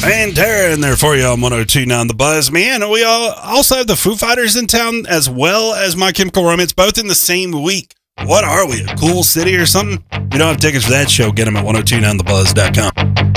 And Tara in there for you on 102.9 The Buzz. Man, we also have the Foo Fighters in town as well as My Chemical Romance, both in the same week. What are we, a cool city or something? If you don't have tickets for that show, get them at 1029thebuzz.com.